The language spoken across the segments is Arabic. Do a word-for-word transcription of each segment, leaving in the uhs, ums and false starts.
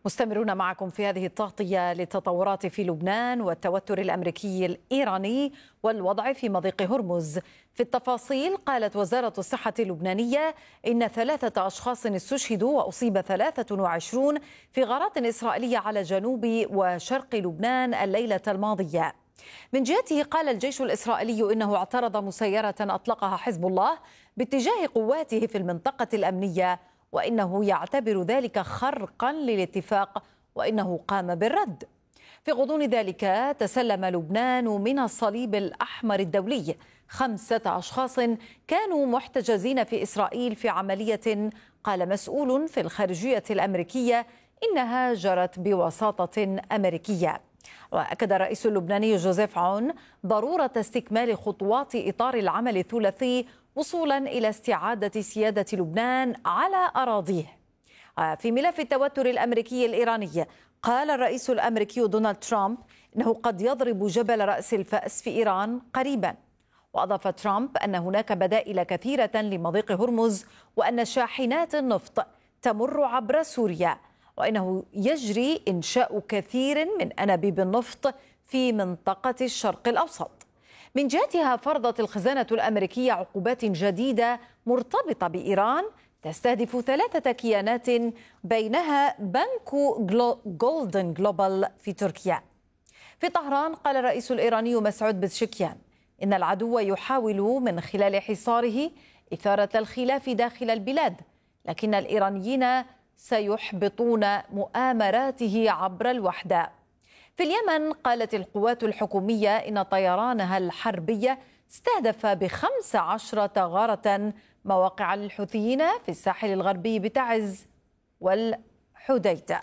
مستمرون معكم في هذه التغطية للتطورات في لبنان والتوتر الأمريكي الإيراني والوضع في مضيق هرمز. في التفاصيل، قالت وزارة الصحة اللبنانية إن ثلاثة أشخاص استشهدوا وأصيب ثلاثة وعشرون في غارات إسرائيلية على جنوب وشرق لبنان الليلة الماضية. من جهته، قال الجيش الإسرائيلي إنه اعترض مسيرة أطلقها حزب الله باتجاه قواته في المنطقة الأمنية، وإنه يعتبر ذلك خرقا للاتفاق وإنه قام بالرد. في غضون ذلك، تسلم لبنان من الصليب الأحمر الدولي خمسة أشخاص كانوا محتجزين في إسرائيل في عملية قال مسؤول في الخارجية الأمريكية إنها جرت بوساطة أمريكية. وأكد الرئيس اللبناني جوزيف عون ضرورة استكمال خطوات إطار العمل الثلاثي وصولا إلى استعادة سيادة لبنان على أراضيه. في ملف التوتر الأمريكي الإيراني، قال الرئيس الأمريكي دونالد ترامب إنه قد يضرب جبل رأس الفأس في إيران قريبا. وأضاف ترامب أن هناك بدائل كثيرة لمضيق هرمز وأن شاحنات النفط تمر عبر سوريا، وإنه يجري إنشاء كثير من أنابيب النفط في منطقة الشرق الأوسط. من جهتها، فرضت الخزانة الأمريكية عقوبات جديدة مرتبطة بإيران تستهدف ثلاثة كيانات بينها بنك جولدن جلوبال في تركيا. في طهران، قال الرئيس الإيراني مسعود بزشكيان إن العدو يحاول من خلال حصاره إثارة الخلاف داخل البلاد، لكن الإيرانيين سيحبطون مؤامراته عبر الوحدة. في اليمن، قالت القوات الحكومية إن طيرانها الحربي استهدف بخمس عشرة غارة مواقع للحوثيين في الساحل الغربي بتعز والحديدة.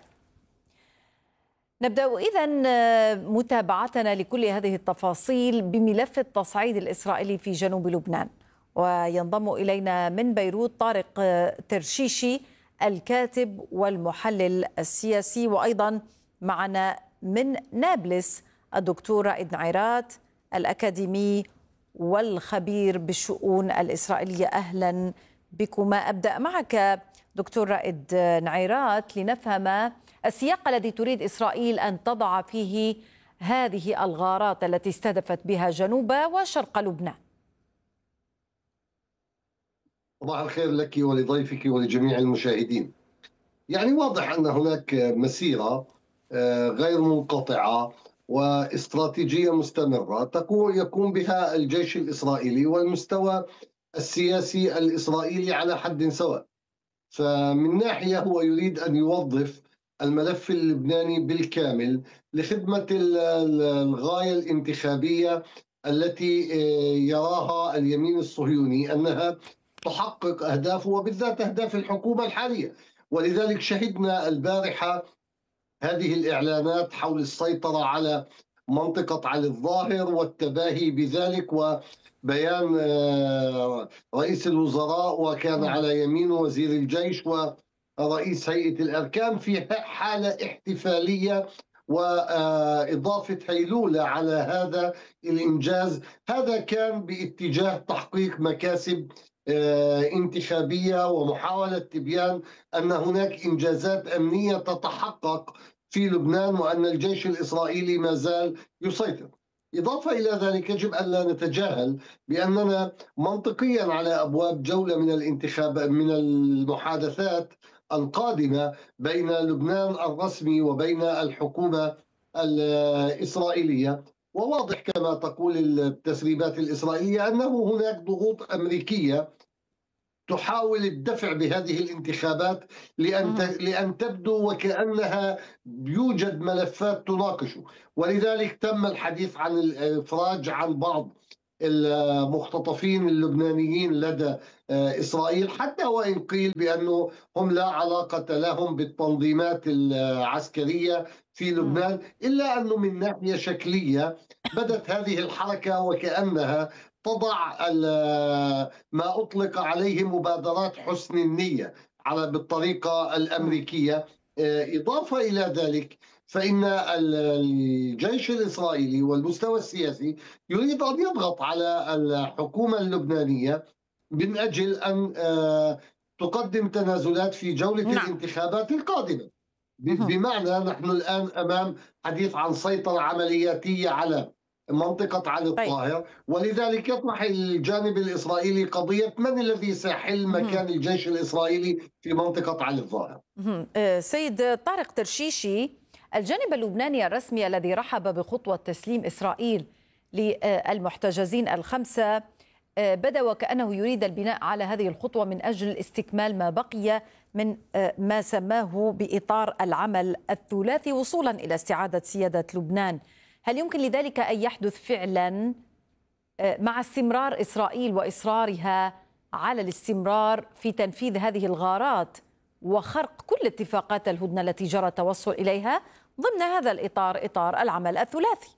نبدأ إذن متابعتنا لكل هذه التفاصيل بملف التصعيد الإسرائيلي في جنوب لبنان، وينضم إلينا من بيروت طارق ترشيشي الكاتب والمحلل السياسي، وأيضا معنا من نابلس الدكتور رائد نعيرات الأكاديمي والخبير بالشؤون الإسرائيلية. أهلا بكما. أبدأ معك دكتور رائد نعيرات لنفهم السياق الذي تريد إسرائيل أن تضع فيه هذه الغارات التي استهدفت بها جنوب وشرق لبنان. صباح الخير لك ولضيفك ولجميع المشاهدين. يعني واضح أن هناك مسيرة غير منقطعة واستراتيجية مستمرة تكون يقوم بها الجيش الإسرائيلي والمستوى السياسي الإسرائيلي على حد سواء. فمن ناحية هو يريد أن يوظف الملف اللبناني بالكامل لخدمة الغاية الانتخابية التي يراها اليمين الصهيوني أنها تحقق أهدافه، وبالذات أهداف الحكومة الحالية. ولذلك شهدنا البارحة هذه الإعلانات حول السيطرة على منطقة علي الظاهر والتباهي بذلك، وبيان رئيس الوزراء وكان على يمينه وزير الجيش ورئيس هيئة الأركان في حالة احتفالية وإضافة هيلولة على هذا الإنجاز. هذا كان باتجاه تحقيق مكاسب انتخابية ومحاولة تبيان أن هناك إنجازات أمنية تتحقق في لبنان وأن الجيش الإسرائيلي ما زال يسيطر. إضافة إلى ذلك، يجب أن لا نتجاهل بأننا منطقيا على أبواب جولة من الانتخاب من المحادثات القادمة بين لبنان الرسمي وبين الحكومة الإسرائيلية. وواضح كما تقول التسريبات الإسرائيلية أنه هناك ضغوط أمريكية تحاول الدفع بهذه الانتخابات لأن لأن تبدو وكأنها يوجد ملفات تناقشه، ولذلك تم الحديث عن الإفراج عن بعض المختطفين اللبنانيين لدى إسرائيل، حتى وإن قيل بأنه هم لا علاقة لهم بالتنظيمات العسكرية في لبنان، إلا أنه من ناحية شكلية بدت هذه الحركة وكأنها تضع ما أطلق عليه مبادرات حسن النية على بالطريقة الأمريكية. إضافة إلى ذلك، فإن الجيش الإسرائيلي والمستوى السياسي يريد أن يضغط على الحكومة اللبنانية من أجل أن تقدم تنازلات في جولة نعم. الانتخابات القادمة. مهم. بمعنى نحن الآن أمام حديث عن سيطرة عملياتية على منطقة علي طيب. الطاهر، ولذلك يطرح الجانب الإسرائيلي قضية من الذي سيحل مهم. مكان الجيش الإسرائيلي في منطقة علي الظاهر. مهم. آه، سيد طارق ترشيشي، الجانب اللبناني الرسمي الذي رحب بخطوة تسليم إسرائيل للمحتجزين الخمسة آه، بدا وكأنه يريد البناء على هذه الخطوة من أجل استكمال ما بقي من آه، ما سماه بإطار العمل الثلاثي وصولا إلى استعادة سيادة لبنان. هل يمكن لذلك أن يحدث فعلا آه، مع استمرار إسرائيل وإصرارها على الاستمرار في تنفيذ هذه الغارات وخرق كل اتفاقات الهدنة التي جرى التوصل إليها ضمن هذا الإطار، إطار العمل الثلاثي؟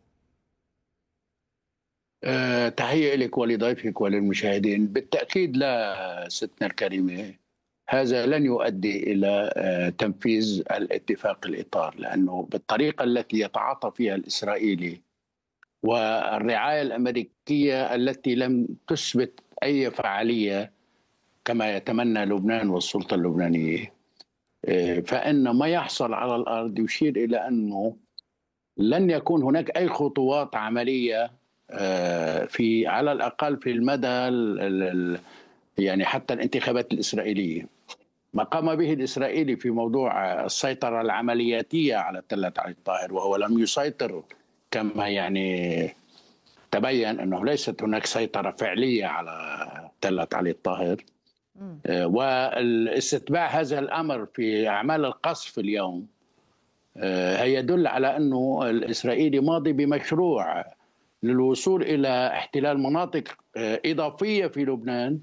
أه تحية لك ولضيفك وللمشاهدين. بالتأكيد لا ستنا الكريمة، هذا لن يؤدي إلى أه تنفيذ الاتفاق الإطار، لأنه بالطريقة التي يتعاطى فيها الإسرائيلي والرعاية الأمريكية التي لم تثبت أي فعالية كما يتمنى لبنان والسلطة اللبنانية، أه فإن ما يحصل على الأرض يشير إلى أنه لن يكون هناك أي خطوات عملية في على الأقل في المدى يعني حتى الانتخابات الإسرائيلية. ما قام به الإسرائيلي في موضوع السيطرة العملياتية على تلة علي الطاهر، وهو لم يسيطر كما يعني تبين أنه ليست هناك سيطرة فعلية على تلة علي الطاهر، والاستتباع هذا الأمر في أعمال القصف اليوم يدل على أنه الإسرائيلي ماضي بمشروع للوصول إلى احتلال مناطق إضافية في لبنان،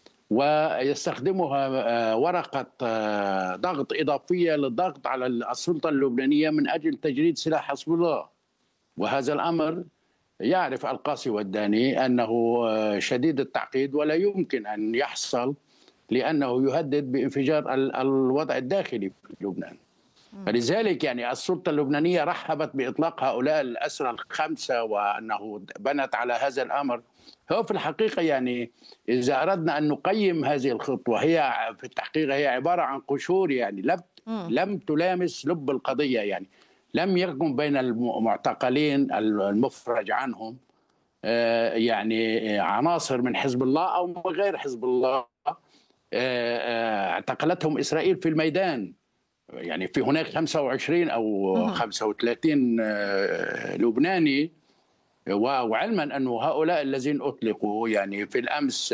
ويستخدمها ورقة ضغط إضافية للضغط على السلطة اللبنانية من أجل تجريد سلاح حزب الله. وهذا الأمر يعرف القاسي والداني أنه شديد التعقيد ولا يمكن أن يحصل، لأنه يهدد بانفجار الوضع الداخلي في لبنان. فلذلك يعني السلطة اللبنانية رحبت بإطلاق هؤلاء الأسرى الخمسة، وأنه بنت على هذا الأمر. هو في الحقيقة يعني إذا أردنا أن نقيم هذه الخطوة، هي في التحقيق هي عبارة عن قشور، يعني لم لم تلامس لب القضية. يعني لم يكن بين المعتقلين المفرج عنهم يعني عناصر من حزب الله أو من غير حزب الله، اعتقلتهم إسرائيل في الميدان. يعني في هناك خمسة وعشرين أو خمسة وثلاثين لبناني، وعلما أنه هؤلاء الذين أطلقوا يعني في الأمس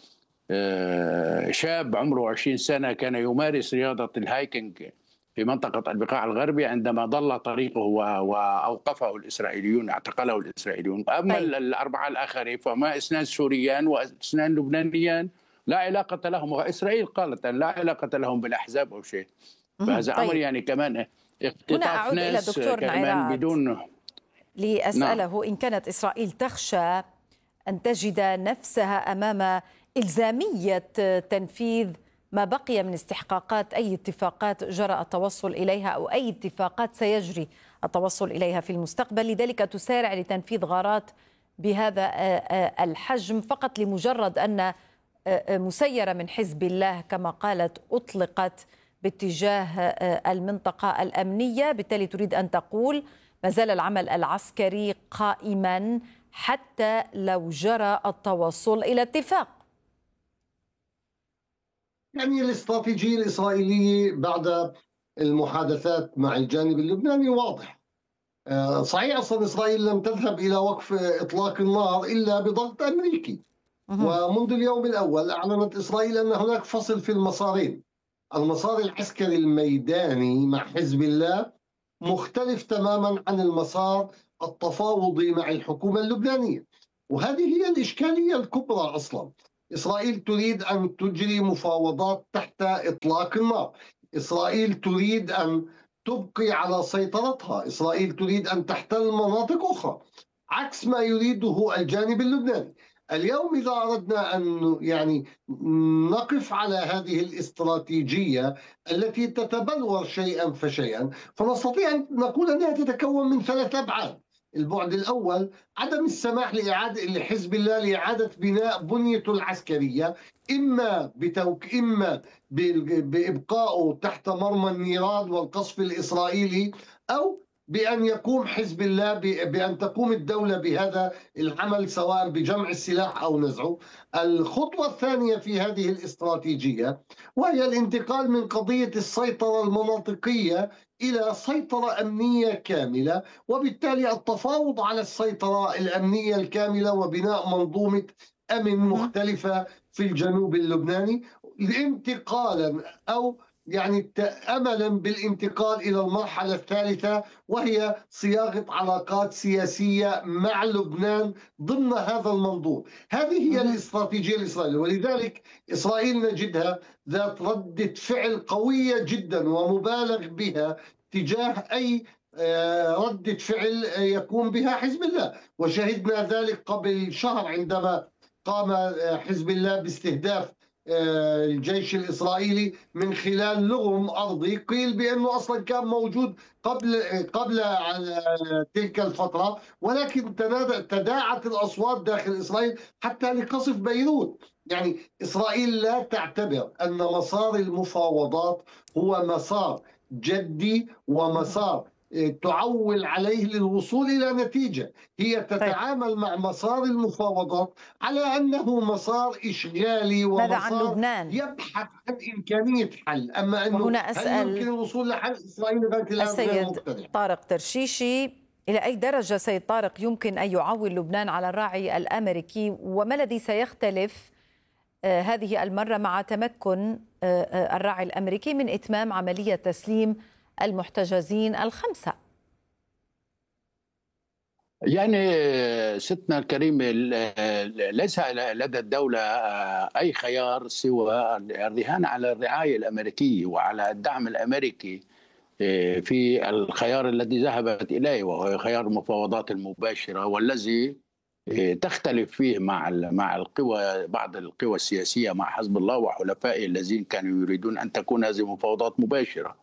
شاب عمره عشرين سنة كان يمارس رياضة الهايكنج في منطقة البقاع الغربي، عندما ضل طريقه وأوقفه الإسرائيليون، اعتقله الإسرائيليون. أما طيب. الأربعة الآخرين فما اثنان سوريان واثنان لبنانيان لا علاقة لهم، وإسرائيل قالت أن لا علاقة لهم بالأحزاب أو شيء. فهذا طيب. أمر يعني كمان هنا أعود إلى دكتور نعيرات بدون لأسأله نعم. إن كانت إسرائيل تخشى أن تجد نفسها أمام إلزامية تنفيذ ما بقي من استحقاقات أي اتفاقات جرى التوصل إليها أو أي اتفاقات سيجري التوصل إليها في المستقبل، لذلك تسارع لتنفيذ غارات بهذا الحجم فقط لمجرد أن مسيرة من حزب الله كما قالت أطلقت باتجاه المنطقة الأمنية، بالتالي تريد أن تقول ما زال العمل العسكري قائما حتى لو جرى التوصل إلى اتفاق. يعني الاستراتيجية الإسرائيلية بعد المحادثات مع الجانب اللبناني واضح. صحيح أصلا إسرائيل لم تذهب إلى وقف إطلاق النار إلا بضغط أمريكي، ومنذ اليوم الأول أعلنت إسرائيل أن هناك فصل في المسارين. المسار العسكري الميداني مع حزب الله مختلف تماما عن المسار التفاوضي مع الحكومة اللبنانية، وهذه هي الإشكالية الكبرى. أصلا إسرائيل تريد أن تجري مفاوضات تحت إطلاق النار، إسرائيل تريد أن تبقي على سيطرتها، إسرائيل تريد أن تحتل مناطق أخرى عكس ما يريده الجانب اللبناني. اليوم إذا أردنا أن يعني نقف على هذه الاستراتيجية التي تتبلور شيئا فشيئا، فنستطيع أن نقول أنها تتكون من ثلاث أبعاد. البعد الأول عدم السماح لإعادة لحزب الله لإعادة بناء بنيته العسكرية، إما بتوك إما بإبقائه تحت مرمى النيران والقصف الإسرائيلي، أو بأن يقوم حزب الله بأن تقوم الدولة بهذا العمل سواء بجمع السلاح أو نزعه. الخطوة الثانية في هذه الاستراتيجية وهي الانتقال من قضية السيطرة المناطقية إلى سيطرة أمنية كاملة، وبالتالي التفاوض على السيطرة الأمنية الكاملة وبناء منظومة أمن مختلفة في الجنوب اللبناني، انتقالا أو يعني أملا بالانتقال إلى المرحلة الثالثة وهي صياغة علاقات سياسية مع لبنان ضمن هذا المنظور. هذه هي الاستراتيجية الإسرائيلية، ولذلك إسرائيل نجدها ذات ردة فعل قوية جدا ومبالغ بها تجاه أي ردة فعل يقوم بها حزب الله، وشهدنا ذلك قبل شهر عندما قام حزب الله باستهداف الجيش الإسرائيلي من خلال لغم أرضي قيل بأنه أصلا كان موجود قبل قبل تلك الفترة، ولكن تداعت الأصوات داخل إسرائيل حتى لقصف بيروت. يعني إسرائيل لا تعتبر أن مسار المفاوضات هو مسار جدي ومسار تعول عليه للوصول إلى نتيجة، هي تتعامل مع مسار المفاوضات على أنه مسار إشغالي ومسار يبحث عن إمكانية حل. أما أنه وهنا أسأل هل يمكن الوصول لحل؟ إسرائيل السيد طارق ترشيشي، إلى أي درجة سيد طارق يمكن أن يعول لبنان على الراعي الأمريكي، وما الذي سيختلف هذه المرة مع تمكن الراعي الأمريكي من إتمام عملية تسليم المحتجزين الخمسة؟ يعني ستنا الكريمة ليس لدى الدولة أي خيار سوى الرهان على الرعاية الأمريكية وعلى الدعم الأمريكي في الخيار الذي ذهبت إليه، وهو خيار المفاوضات المباشرة، والذي تختلف فيه مع مع القوى بعض القوى السياسية مع حزب الله وحلفائه الذين كانوا يريدون أن تكون هذه المفاوضات مباشرة.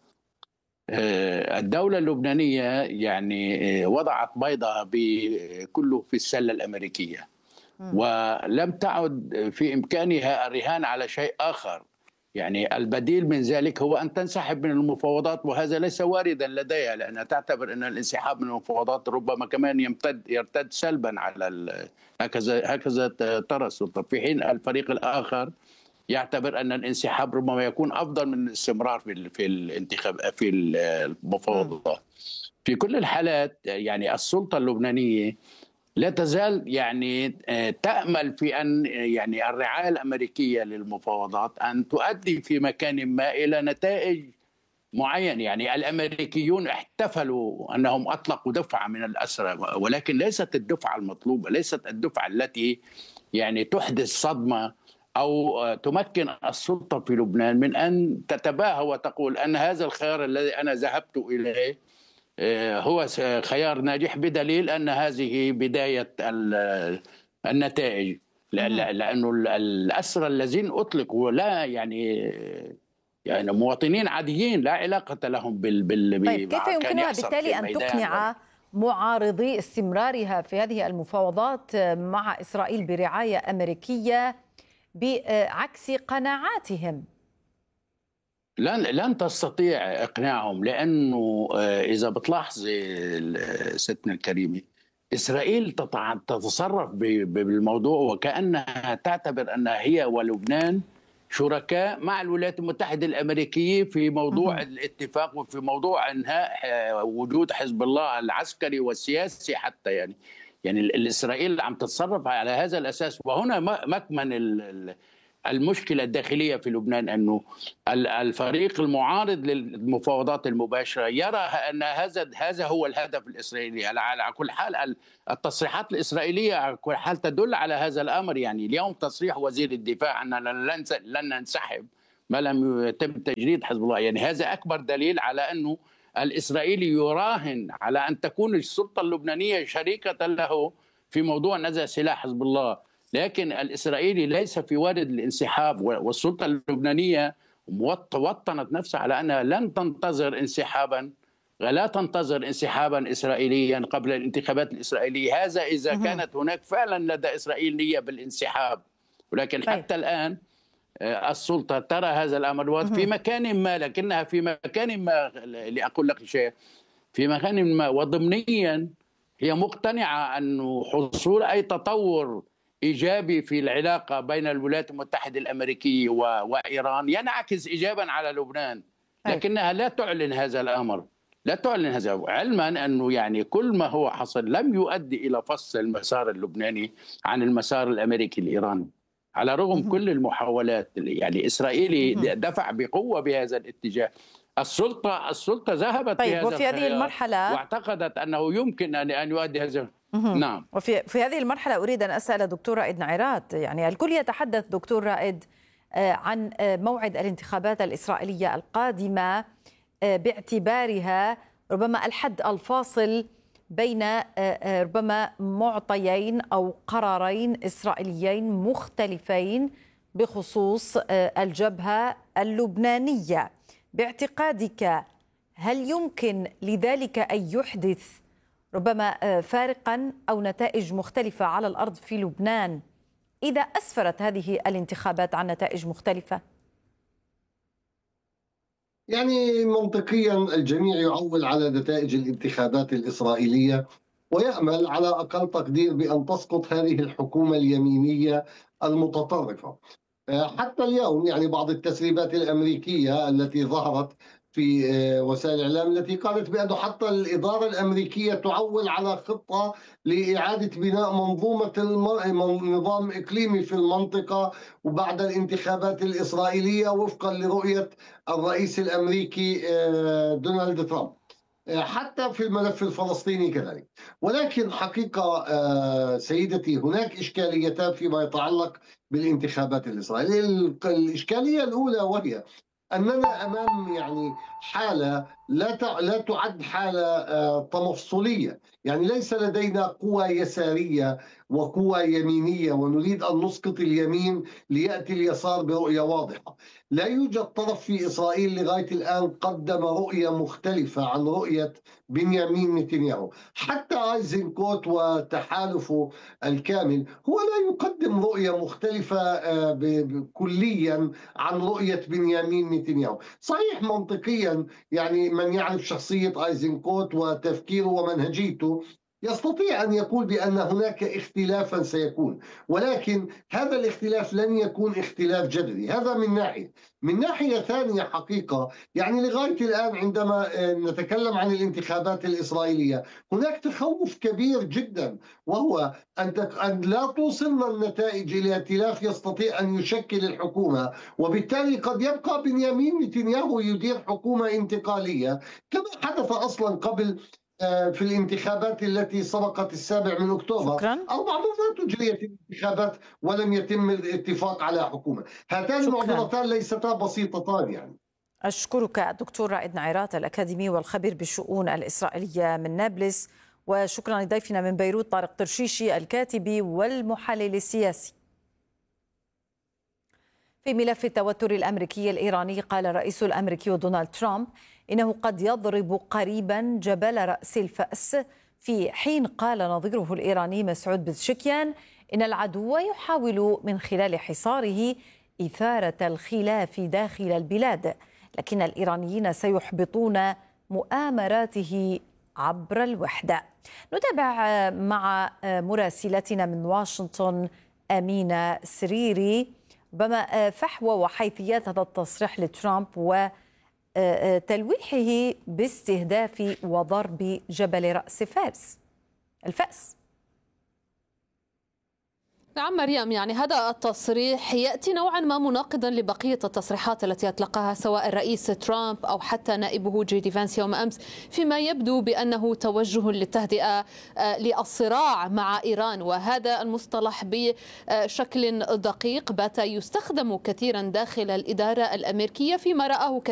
الدولة اللبنانية يعني وضعت بيضها كله في السلة الأمريكية، ولم تعد في إمكانها الرهان على شيء آخر. يعني البديل من ذلك هو أن تنسحب من المفاوضات، وهذا ليس واردا لديها، لأنها تعتبر أن الانسحاب من المفاوضات ربما كمان يمتد يرتد سلبا على هكذا هكذا ترى السلطة، في حين الفريق الآخر يعتبر أن الانسحاب ربما يكون أفضل من الاستمرار في في الانتخاب في المفاوضات. في كل الحالات يعني السلطة اللبنانية لا تزال يعني تأمل في أن يعني الرعاية الأمريكية للمفاوضات أن تؤدي في مكان ما إلى نتائج معينة. يعني الأمريكيون احتفلوا أنهم أطلقوا دفعة من الأسرى، ولكن ليست الدفعة المطلوبة، ليست الدفعة التي يعني تحدث صدمة أو تمكن السلطة في لبنان من أن تتباهى وتقول أن هذا الخيار الذي أنا ذهبت إليه هو خيار ناجح، بدليل أن هذه بداية النتائج، لأنه الأسرى الذين أطلقوا لا يعني يعني مواطنين عاديين لا علاقة لهم بال بال طيب كيف يمكنها بالتالي أن تقنع معارضي استمرارها في هذه المفاوضات مع إسرائيل برعاية أمريكية بعكس قناعاتهم؟ لن لن تستطيع اقناعهم، لانه اذا بتلاحظي ستنا الكريمه اسرائيل تتصرف بالموضوع وكانها تعتبر انها هي ولبنان شركاء مع الولايات المتحده الامريكيه في موضوع الاتفاق وفي موضوع انهاء وجود حزب الله العسكري والسياسي حتى. يعني يعني الإسرائيل عم تتصرف على هذا الأساس. وهنا مكمن المشكلة الداخلية في لبنان، أنه الفريق المعارض للمفاوضات المباشرة يرى أن هذا هذا هو الهدف الإسرائيلي. على كل حال التصريحات الإسرائيلية على كل حال تدل على هذا الأمر. يعني اليوم تصريح وزير الدفاع أننا لن ننسحب ما لم يتم تجريد حزب الله، يعني هذا أكبر دليل على أنه الإسرائيلي يراهن على أن تكون السلطة اللبنانية شريكة له في موضوع نزع سلاح حزب الله. لكن الإسرائيلي ليس في وارد الانسحاب، والسلطة اللبنانية وطنت نفسها على أنها لن تنتظر انسحابا لا تنتظر انسحابا إسرائيليا قبل الانتخابات الإسرائيلية. هذا إذا كانت هناك فعلا لدى إسرائيل نية بالانسحاب، ولكن طيب. حتى الآن السلطة ترى هذا الأمر في مكان ما، لكنها في مكان ما، لأقول لك شيء، في مكان ما وضمنيا هي مقتنعة أن حصول أي تطور إيجابي في العلاقة بين الولايات المتحدة الأمريكية وإيران ينعكس إيجابا على لبنان، لكنها لا تعلن هذا الأمر، لا تعلن هذا، علما أنه يعني كل ما هو حصل لم يؤدي إلى فصل المسار اللبناني عن المسار الأمريكي الإيراني، على رغم كل المحاولات. يعني إسرائيل دفع بقوة بهذا الاتجاه. السلطة السلطة ذهبت طيب بهذا وفي هذه المرحلة واعتقدت أنه يمكن أن أن يؤدي هذا. نعم. وفي في هذه المرحلة أريد أن أسأل دكتور رائد نعيرات، يعني الكل يتحدث دكتور رائد عن موعد الانتخابات الإسرائيلية القادمة باعتبارها ربما الحد الفاصل بين ربما معطيين أو قرارين إسرائيليين مختلفين بخصوص الجبهة اللبنانية. باعتقادك هل يمكن لذلك أن يحدث ربما فارقا أو نتائج مختلفة على الأرض في لبنان إذا أسفرت هذه الانتخابات عن نتائج مختلفة؟ يعني منطقيا الجميع يعول على نتائج الانتخابات الإسرائيلية ويأمل على أقل تقدير بأن تسقط هذه الحكومة اليمينية المتطرفة. حتى اليوم يعني بعض التسريبات الأمريكية التي ظهرت في وسائل الإعلام التي قالت بأنه حتى الإدارة الأمريكية تعول على خطة لإعادة بناء منظومة نظام إقليمي في المنطقة وبعد الانتخابات الإسرائيلية وفقا لرؤية الرئيس الأمريكي دونالد ترامب، حتى في الملف الفلسطيني كذلك. ولكن حقيقة سيدتي هناك إشكاليتان فيما يتعلق بالانتخابات الإسرائيلية. الإشكالية الأولى وهي أننا أمام يعني حالة لا لا تعد حالة تمفصلية، يعني ليس لدينا قوى يسارية وقوى يمينية ونريد أن نسقط اليمين ليأتي اليسار برؤية واضحة. لا يوجد طرف في إسرائيل لغاية الآن قدم رؤية مختلفة عن رؤية بنيامين نتنياهو، حتى ايزنكوت وتحالفه الكامل هو لا يقدم رؤية مختلفة كليا عن رؤية بنيامين نتنياهو. صحيح منطقيا يعني من يعرف شخصية ايزنكوت وتفكيره ومنهجيته يستطيع أن يقول بأن هناك اختلافا سيكون، ولكن هذا الاختلاف لن يكون اختلاف جذري. هذا من ناحية. من ناحية ثانية حقيقة يعني لغاية الآن عندما نتكلم عن الانتخابات الإسرائيلية هناك تخوف كبير جدا، وهو أن لا توصلنا النتائج إلى ائتلاف يستطيع أن يشكل الحكومة، وبالتالي قد يبقى بنيامين نتنياهو يدير حكومة انتقالية كما حدث أصلا قبل في الانتخابات التي سبقت السابع من أكتوبر. شكرا. أربع مرات أجريت الانتخابات ولم يتم الاتفاق على حكومة. هاتان المعضلتان ليستا بسيطتان. يعني أشكرك الدكتور رائد نعيرات الأكاديمي والخبير بالشؤون الإسرائيلية من نابلس، وشكرا لضيفنا من بيروت طارق طرشيشي الكاتب والمحلل السياسي. في ملف التوتر الأمريكي الإيراني قال الرئيس الأمريكي دونالد ترامب إنه قد يضرب قريبا جبل رأس الفأس، في حين قال نظيره الإيراني مسعود بزشكيان إن العدو يحاول من خلال حصاره إثارة الخلاف داخل البلاد، لكن الإيرانيين سيحبطون مؤامراته عبر الوحدة. نتابع مع مراسلتنا من واشنطن أمينة سريري ربما فحوى وحيثيات هذا التصريح لترامب وتلويحه باستهداف وضرب جبل رأس فاس الفأس. نعم مريم، يعني هذا التصريح يأتي نوعا ما مناقضا لبقية التصريحات التي أطلقها سواء الرئيس ترامب أو حتى نائبه جي دي فانس يوم أمس، فيما يبدو بأنه توجه للتهدئة للصراع مع إيران، وهذا المصطلح بشكل دقيق بات يستخدم كثيرا داخل الإدارة الأمريكية فيما رآه